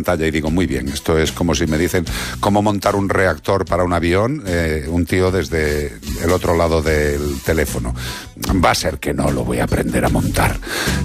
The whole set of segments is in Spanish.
pantalla y digo, muy bien, esto es como si me dicen cómo montar un reactor para un avión, un tío desde el otro lado del teléfono. Va a ser que no lo voy a aprender a montar.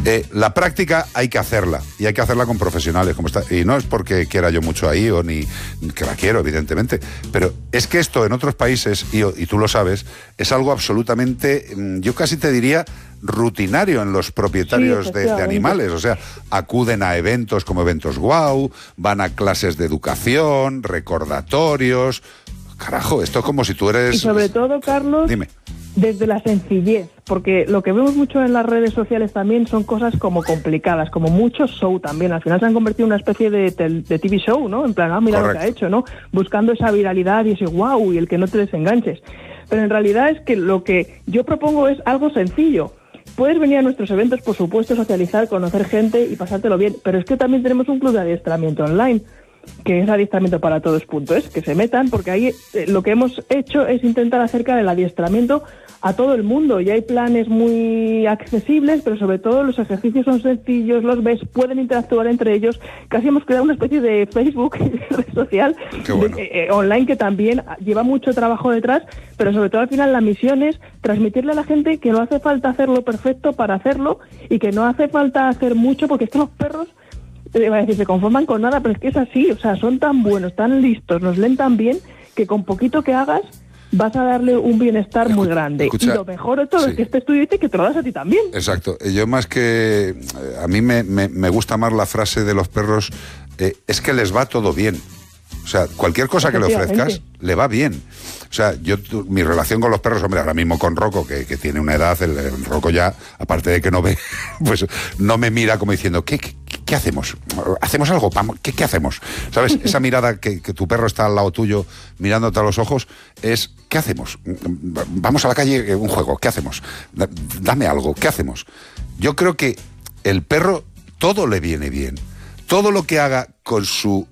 La práctica hay que hacerla, y hay que hacerla con profesionales, como está. Y no es porque quiera yo mucho a IO, ni que la quiero, evidentemente, pero es que esto en otros países, IO, y tú lo sabes, es algo absolutamente, yo casi te diría, rutinario en los propietarios de animales. O sea, acuden a eventos como eventos wow, van a clases de educación, recordatorios. Carajo, esto es como si tú eres... Y sobre todo, Carlos, dime, desde la sencillez, porque lo que vemos mucho en las redes sociales también son cosas como complicadas, como mucho show también. Al final se han convertido en una especie de TV show, ¿no? En plan, mira Correcto. Lo que ha hecho, ¿no? Buscando esa viralidad y ese wow y el que no te desenganches. Pero en realidad es que lo que yo propongo es algo sencillo. Puedes venir a nuestros eventos, por supuesto, socializar, conocer gente y pasártelo bien, pero es que también tenemos un club de adiestramiento online, que es adiestramiento para todos.es, que se metan, porque ahí lo que hemos hecho es intentar acercar el adiestramiento a todo el mundo, y hay planes muy accesibles, pero sobre todo los ejercicios son sencillos, los ves, pueden interactuar entre ellos. Casi hemos creado una especie de Facebook, red social, bueno. Online, que también lleva mucho trabajo detrás, pero sobre todo al final la misión es transmitirle a la gente que no hace falta hacerlo perfecto para hacerlo, y que no hace falta hacer mucho, porque es que los perros, iba a decir, se conforman con nada, pero es que es así, o sea, son tan buenos, tan listos, nos leen tan bien, que con poquito que hagas vas a darle un bienestar muy grande. Y lo mejor de todo es que este estudio dice que te lo das a ti también. Exacto. Yo más que... A mí me gusta más la frase de los perros, es que les va todo bien. O sea, cualquier cosa que le ofrezcas, le va bien. O sea, mi relación con los perros, hombre, ahora mismo con Rocco, que tiene una edad, el Rocco ya, aparte de que no ve, pues no me mira como diciendo, ¿qué hacemos? ¿Hacemos algo? ¿Qué hacemos? ¿Sabes? Esa mirada que tu perro está al lado tuyo, mirándote a los ojos, es, ¿qué hacemos? Vamos a la calle, un juego, ¿qué hacemos? Dame algo, ¿qué hacemos? Yo creo que el perro, todo le viene bien. Todo lo que haga con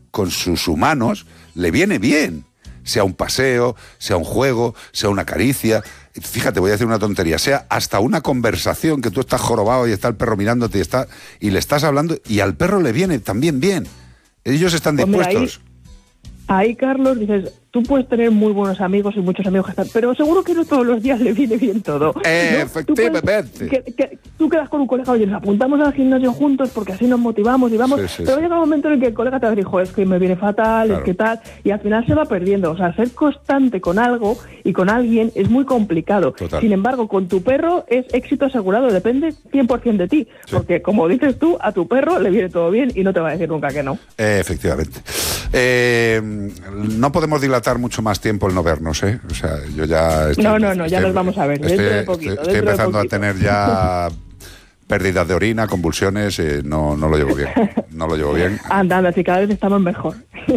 sus humanos, le viene bien. Sea un paseo, sea un juego, sea una caricia. Fíjate, voy a decir una tontería. Sea hasta una conversación, que tú estás jorobado y está el perro mirándote y le estás hablando, y al perro le viene también bien. Ellos están dispuestos. Ahí, Carlos, dices, tú puedes tener muy buenos amigos y muchos amigos que están, pero seguro que no todos los días le viene bien todo, ¿no? Efectivamente. Tú quedas con un colega, oye, nos apuntamos al gimnasio juntos porque así nos motivamos y vamos, pero llega un momento en el que el colega te dijo, es que me viene fatal, claro. Es que tal, y al final se va perdiendo. O sea, ser constante con algo y con alguien es muy complicado. Total. Sin embargo, con tu perro es éxito asegurado, depende 100% de ti, porque como dices tú, a tu perro le viene todo bien y no te va a decir nunca que no. Efectivamente. No podemos dilatar mucho más tiempo el no vernos, ¿eh? O sea, yo ya... ya nos vamos a ver, dentro de poquito. Estoy empezando a tener ya pérdidas de orina, convulsiones, no lo llevo bien. No lo llevo bien. Anda, si cada vez estamos mejor.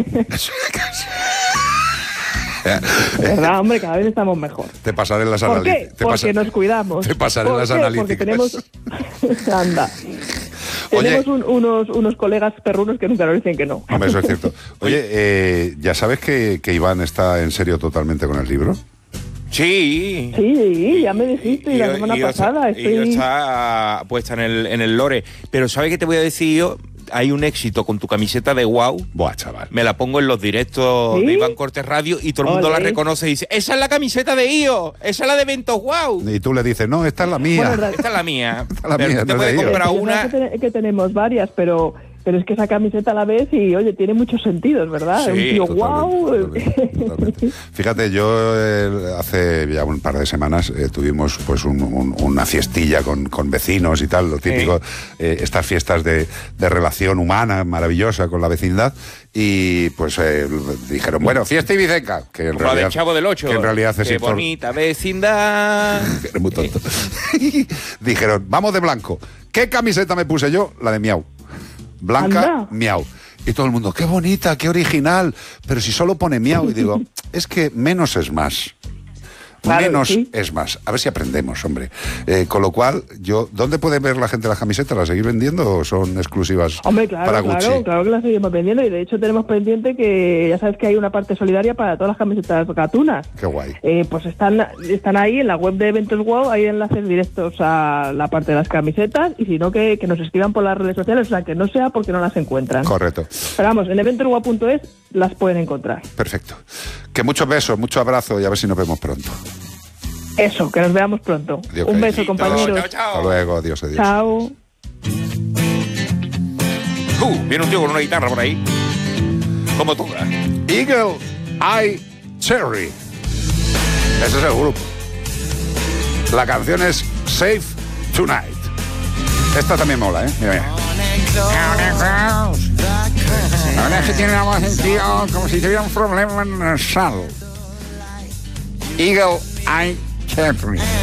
¿Verdad, hombre? Cada vez estamos mejor. Te pasaré las analíticas. ¿Por qué? Porque nos cuidamos. Te pasaré las analíticas. Porque tenemos... Anda. Tenemos unos colegas perrunos que nunca nos dicen que no. Hombre, eso es cierto. Oye, ¿ya sabes que Iván está en serio totalmente con el libro? Sí. Sí, ya me dijiste la semana pasada. Está puesta en el lore. Pero ¿sabes qué te voy a decir yo? Hay un éxito con tu camiseta de Wow. Buah, chaval. Me la pongo en los directos de Iván Cortés Radio y todo el mundo la reconoce y dice, esa es la camiseta de IO, esa es la de Eventos Wow. Y tú le dices, no, esta es la mía. Bueno, esta es la mía. Te puedes comprar una. Que tenemos varias, pero es que esa camiseta a la vez y, oye, tiene muchos sentidos, ¿verdad? Sí, un tío wow. Totalmente. Fíjate, yo hace ya un par de semanas tuvimos pues una fiestilla con vecinos y tal, lo típico, estas fiestas de relación humana maravillosa con la vecindad, y pues dijeron, bueno, fiesta ibicenca, que en realidad... del Chavo del Ocho. Que en realidad es... Qué bonita vecindad. Eres muy tonto. Dijeron, vamos de blanco. ¿Qué camiseta me puse yo? La de Miau. Blanca, anda. Miau. Y todo el mundo, qué bonita, qué original, pero si solo pone Miau. Y digo, es que menos es más. Claro, menos sí. es más. A ver si aprendemos, hombre. Con lo cual, ¿dónde puede ver la gente las camisetas? ¿Las seguir vendiendo o son exclusivas para Gucci? Claro que las seguimos vendiendo y de hecho tenemos pendiente que ya sabes que hay una parte solidaria para todas las camisetas gatunas. Qué guay. Pues están ahí en la web de Eventos Wow, hay enlaces directos a la parte de las camisetas y si no que nos escriban por las redes sociales, o sea que no sea porque no las encuentran. Correcto. Pero vamos, en eventoswow.es las pueden encontrar. Perfecto. Que muchos besos, mucho abrazo y a ver si nos vemos pronto. Eso, que nos veamos pronto. Adiós, un beso, compañeros. Chao, chao. Hasta luego, adiós, adiós. Chao. Viene un tío con una guitarra por ahí. Como toca. Eagle Eye Cherry. Ese es el grupo. La canción es Safe Tonight. Esta también mola, ¿eh? Mira. Ahora es que tiene la voz del tío como si tuviera un problema nasal. Eagle Eye Cherry.